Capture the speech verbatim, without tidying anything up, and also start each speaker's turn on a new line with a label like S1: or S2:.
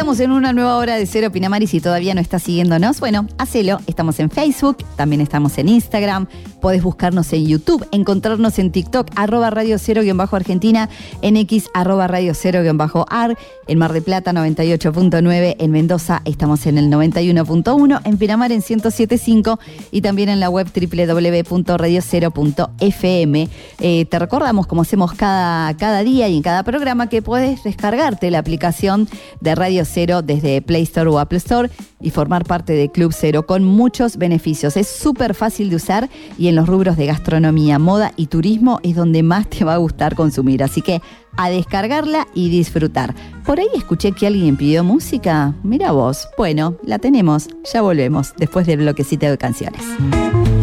S1: Estamos en una nueva hora de Cero Pinamar y si todavía no estás siguiéndonos, bueno, hacelo. Estamos en Facebook, también estamos en Instagram, podés buscarnos en YouTube, encontrarnos en TikTok, arroba Radio Cero guión bajo Argentina, en X, arroba Radio Cero guión bajo Ar, en Mar del Plata noventa y ocho punto nueve, en Mendoza estamos en el noventa y uno punto uno, en Pinamar en ciento siete punto cinco y también en la web doble u doble u doble u punto radio cero punto efe eme. Eh, te recordamos, como hacemos cada, cada día y en cada programa, que puedes descargarte la aplicación de Radio Cero desde Play Store o Apple Store y formar parte de Club Cero con muchos beneficios. Es súper fácil de usar y en los rubros de gastronomía, moda y turismo es donde más te va a gustar consumir. Así que a descargarla y disfrutar. Por ahí escuché que alguien pidió música. Mira vos. Bueno, la tenemos. Ya volvemos después del bloquecito de canciones.